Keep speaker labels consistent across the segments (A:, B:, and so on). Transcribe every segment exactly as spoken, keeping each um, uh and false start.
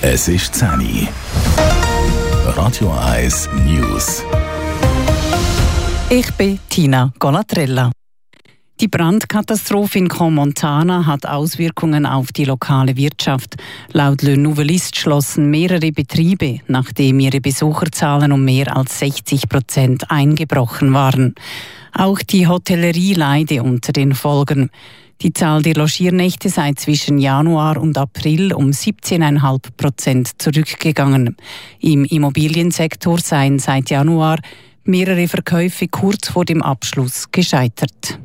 A: Es ist zehn Uhr. Radio eins News.
B: Ich bin Tina Golatrella. Die Brandkatastrophe in Crans-Montana hat Auswirkungen auf die lokale Wirtschaft. Laut Le Nouvelliste schlossen mehrere Betriebe, nachdem ihre Besucherzahlen um mehr als sechzig Prozent eingebrochen waren. Auch die Hotellerie leide unter den Folgen. Die Zahl der Logiernächte sei zwischen Januar und April um siebzehn Komma fünf Prozent zurückgegangen. Im Immobiliensektor seien seit Januar mehrere Verkäufe kurz vor dem Abschluss gescheitert.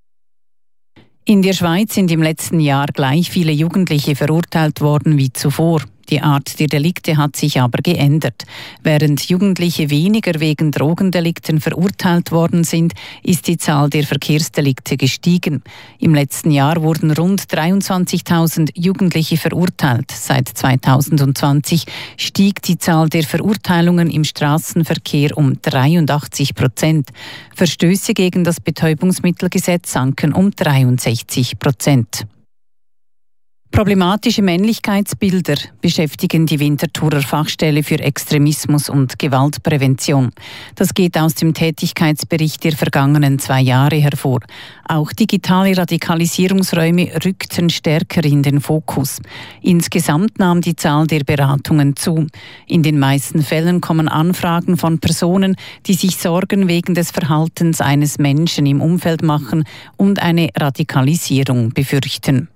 B: In der Schweiz sind im letzten Jahr gleich viele Jugendliche verurteilt worden wie zuvor. Die Art der Delikte hat sich aber geändert. Während Jugendliche weniger wegen Drogendelikten verurteilt worden sind, ist die Zahl der Verkehrsdelikte gestiegen. Im letzten Jahr wurden rund dreiundzwanzigtausend Jugendliche verurteilt. Seit zweitausendzwanzig stieg die Zahl der Verurteilungen im Straßenverkehr um dreiundachtzig Prozent. Verstöße gegen das Betäubungsmittelgesetz sanken um dreiundsechzig Prozent. Problematische Männlichkeitsbilder beschäftigen die Winterthurer Fachstelle für Extremismus und Gewaltprävention. Das geht aus dem Tätigkeitsbericht der vergangenen zwei Jahre hervor. Auch digitale Radikalisierungsräume rückten stärker in den Fokus. Insgesamt nahm die Zahl der Beratungen zu. In den meisten Fällen kommen Anfragen von Personen, die sich Sorgen wegen des Verhaltens eines Menschen im Umfeld machen und eine Radikalisierung befürchten.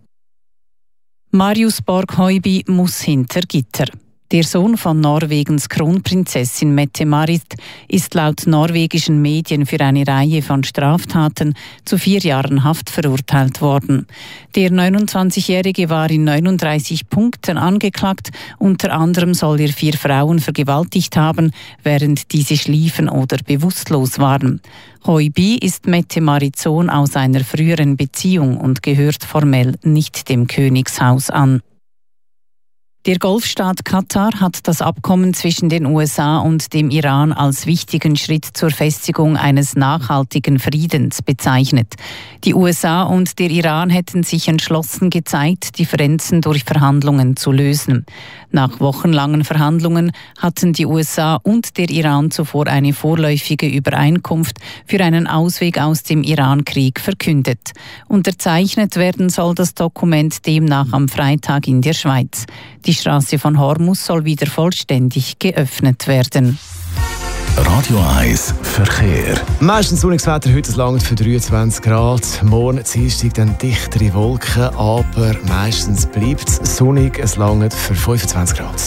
B: Marius Borg-Heuby muss hinter Gitter. Der Sohn von Norwegens Kronprinzessin Mette-Marit ist laut norwegischen Medien für eine Reihe von Straftaten zu vier Jahren Haft verurteilt worden. Der neunundzwanzigjährige war in neununddreißig Punkten angeklagt. Unter anderem soll er vier Frauen vergewaltigt haben, während diese schliefen oder bewusstlos waren. Heuby ist Mette-Marits Sohn aus einer früheren Beziehung und gehört formell nicht dem Königshaus an. Der Golfstaat Katar hat das Abkommen zwischen den U S A und dem Iran als wichtigen Schritt zur Festigung eines nachhaltigen Friedens bezeichnet. Die U S A und der Iran hätten sich entschlossen gezeigt, Differenzen durch Verhandlungen zu lösen. Nach wochenlangen Verhandlungen hatten die U S A und der Iran zuvor eine vorläufige Übereinkunft für einen Ausweg aus dem Iran-Krieg verkündet. Unterzeichnet werden soll das Dokument demnach am Freitag in der Schweiz. Die Straße von Hormuz soll wieder vollständig geöffnet werden.
A: Radio eins Verkehr.
C: Meistens sonniges Wetter, heute lange für dreiundzwanzig Grad. Morgen Dienstag dann dichtere Wolken, aber meistens bleibt es sonnig, es lange für fünfundzwanzig Grad.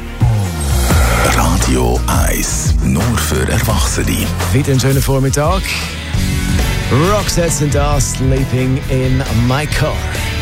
A: Radio eins, nur für Erwachsene.
C: Wieder einen schönen Vormittag. Roxette sind da, Sleeping in My Car.